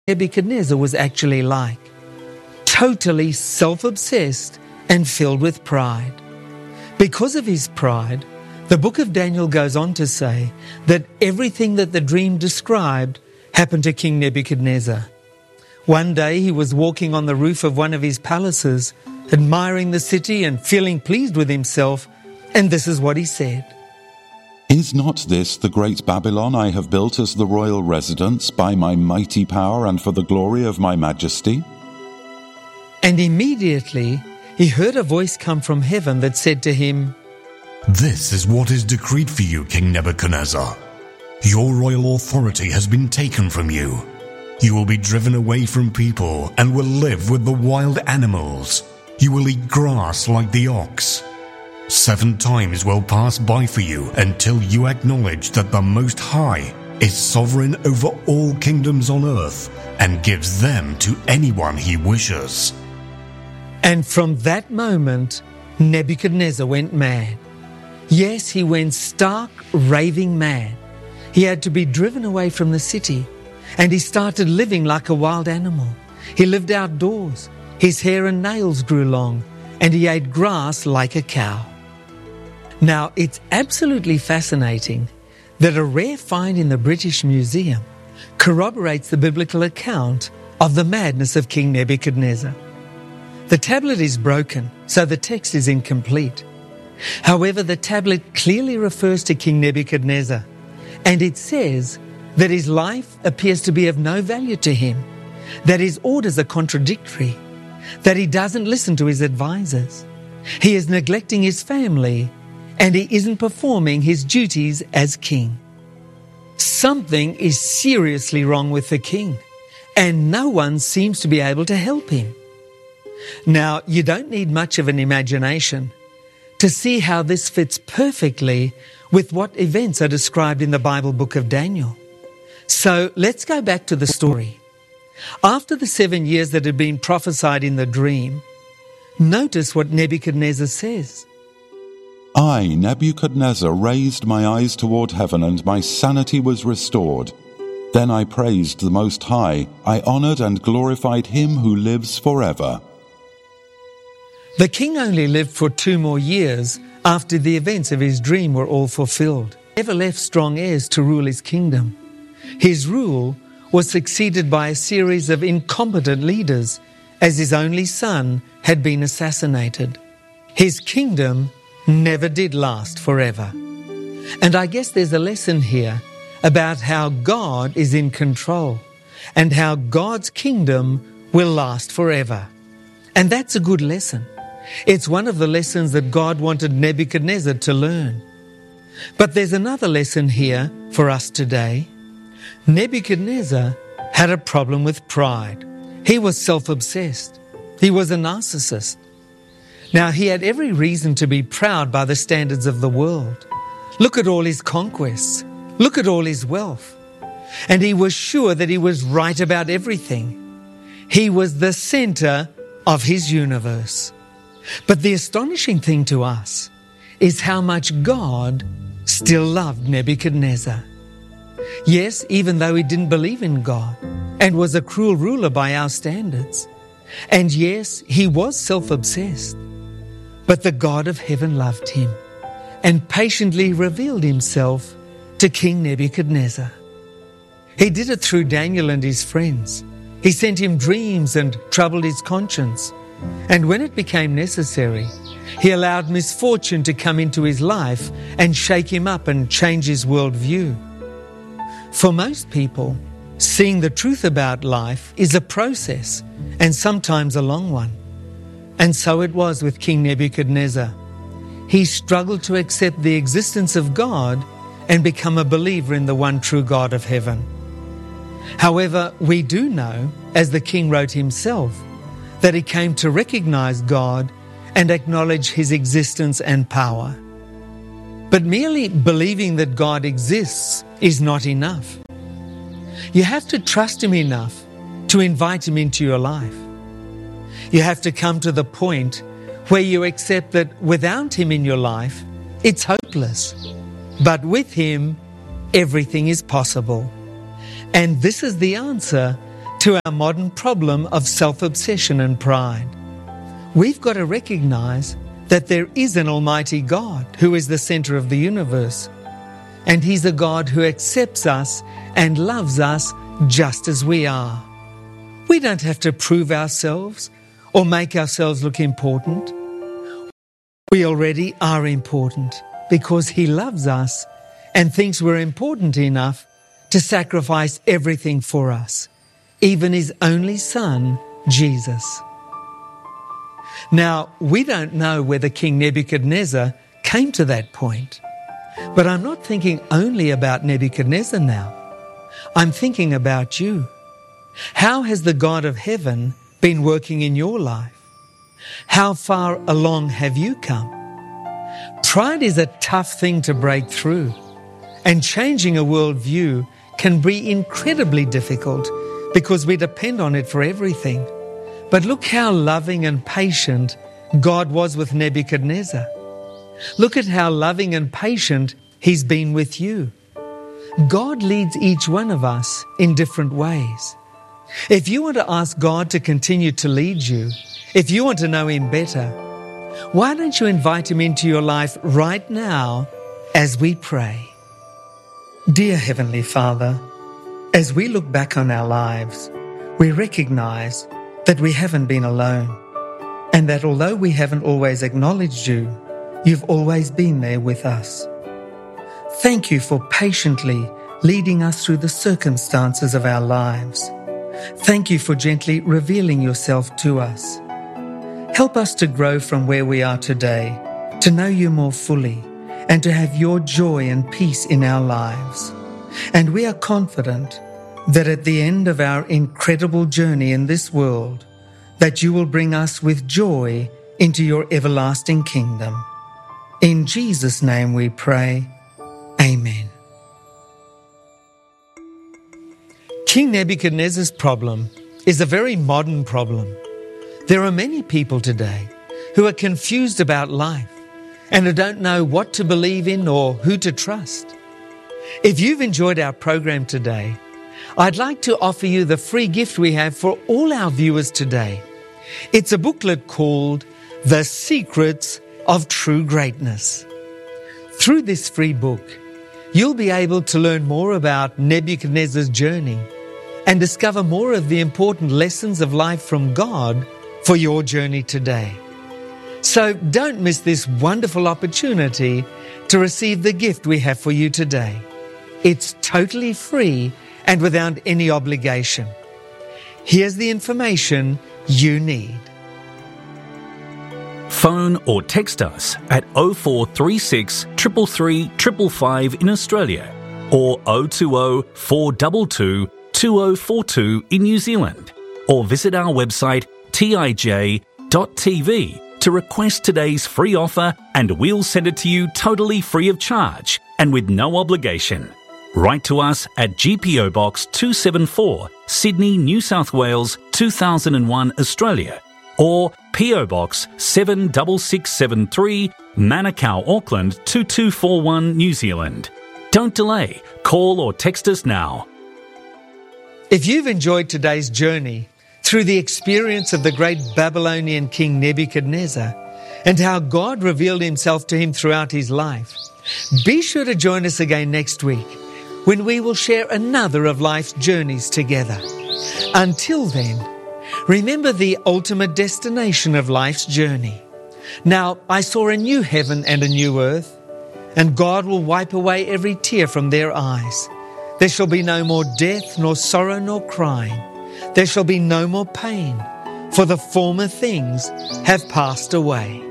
Nebuchadnezzar was actually like. Totally self-obsessed and filled with pride. Because of his pride, the book of Daniel goes on to say that everything that the dream described happened to King Nebuchadnezzar. One day he was walking on the roof of one of his palaces, admiring the city and feeling pleased with himself, and this is what he said. Is not this the great Babylon I have built as the royal residence by my mighty power and for the glory of my majesty? And immediately he heard a voice come from heaven that said to him, This is what is decreed for you, King Nebuchadnezzar. Your royal authority has been taken from you. You will be driven away from people and will live with the wild animals. You will eat grass like the ox. 7 times will pass by for you until you acknowledge that the Most High is sovereign over all kingdoms on earth and gives them to anyone he wishes. And from that moment, Nebuchadnezzar went mad. Yes, he went stark, raving mad. He had to be driven away from the city, and he started living like a wild animal. He lived outdoors. His hair and nails grew long, and he ate grass like a cow. Now, it's absolutely fascinating that a rare find in the British Museum corroborates the biblical account of the madness of King Nebuchadnezzar. The tablet is broken, so the text is incomplete. However, the tablet clearly refers to King Nebuchadnezzar, and it says that his life appears to be of no value to him, that his orders are contradictory, that he doesn't listen to his advisors, he is neglecting his family, and he isn't performing his duties as king. Something is seriously wrong with the king, and no one seems to be able to help him. Now, you don't need much of an imagination to see how this fits perfectly with what events are described in the Bible book of Daniel. So let's go back to the story. After the 7 years that had been prophesied in the dream, notice what Nebuchadnezzar says. I, Nebuchadnezzar, raised my eyes toward heaven, and my sanity was restored. Then I praised the Most High. I honored and glorified him who lives forever. The king only lived for 2 more years after the events of his dream were all fulfilled. He never left strong heirs to rule his kingdom. His rule was succeeded by a series of incompetent leaders, as his only son had been assassinated. His kingdom never did last forever. And I guess there's a lesson here about how God is in control and how God's kingdom will last forever. And that's a good lesson. It's one of the lessons that God wanted Nebuchadnezzar to learn. But there's another lesson here for us today. Nebuchadnezzar had a problem with pride. He was self-obsessed. He was a narcissist. Now, he had every reason to be proud by the standards of the world. Look at all his conquests. Look at all his wealth. And he was sure that he was right about everything. He was the center of his universe. But the astonishing thing to us is how much God still loved Nebuchadnezzar. Yes, even though he didn't believe in God and was a cruel ruler by our standards. And yes, he was self-obsessed. But the God of heaven loved him and patiently revealed himself to King Nebuchadnezzar. He did it through Daniel and his friends. He sent him dreams and troubled his conscience. And when it became necessary, he allowed misfortune to come into his life and shake him up and change his worldview. For most people, seeing the truth about life is a process, and sometimes a long one. And so it was with King Nebuchadnezzar. He struggled to accept the existence of God and become a believer in the one true God of heaven. However, we do know, as the king wrote himself, that he came to recognize God and acknowledge his existence and power. But merely believing that God exists is not enough. You have to trust him enough to invite him into your life. You have to come to the point where you accept that without him in your life, it's hopeless. But with him, everything is possible. And this is the answer to our modern problem of self-obsession and pride. We've got to recognize that there is an Almighty God who is the center of the universe, and He's a God who accepts us and loves us just as we are. We don't have to prove ourselves or make ourselves look important. We already are important because He loves us and thinks we're important enough to sacrifice everything for us, even His only Son, Jesus. Now, we don't know whether King Nebuchadnezzar came to that point, but I'm not thinking only about Nebuchadnezzar now. I'm thinking about you. How has the God of heaven been working in your life? How far along have you come? Pride is a tough thing to break through, and changing a worldview can be incredibly difficult because we depend on it for everything. But look how loving and patient God was with Nebuchadnezzar. Look at how loving and patient He's been with you. God leads each one of us in different ways. If you want to ask God to continue to lead you, if you want to know Him better, why don't you invite Him into your life right now as we pray? Dear Heavenly Father, as we look back on our lives, we recognize that we haven't been alone, and that although we haven't always acknowledged you, you've always been there with us. Thank you for patiently leading us through the circumstances of our lives. Thank you for gently revealing yourself to us. Help us to grow from where we are today, to know you more fully, and to have your joy and peace in our lives. And we are confident that at the end of our incredible journey in this world, that you will bring us with joy into your everlasting kingdom. In Jesus' name we pray. Amen. King Nebuchadnezzar's problem is a very modern problem. There are many people today who are confused about life and who don't know what to believe in or who to trust. If you've enjoyed our program today, I'd like to offer you the free gift we have for all our viewers today. It's a booklet called The Secrets of True Greatness. Through this free book, you'll be able to learn more about Nebuchadnezzar's journey and discover more of the important lessons of life from God for your journey today. So don't miss this wonderful opportunity to receive the gift we have for you today. It's totally free and without any obligation. Here's the information you need. Phone or text us at 0436 333 555 in Australia or 020 422 2042 in New Zealand, or visit our website tij.tv to request today's free offer, and we'll send it to you totally free of charge and with no obligation. Write to us at GPO Box 274, Sydney, New South Wales 2001, Australia, or PO Box 76673, Manukau, Auckland 2241, New Zealand. Don't delay. Call or text us now. If you've enjoyed today's journey through the experience of the great Babylonian king Nebuchadnezzar and how God revealed himself to him throughout his life, be sure to join us again next week when we will share another of life's journeys together. Until then, remember the ultimate destination of life's journey. Now, I saw a new heaven and a new earth, and God will wipe away every tear from their eyes. There shall be no more death, nor sorrow, nor crying. There shall be no more pain, for the former things have passed away.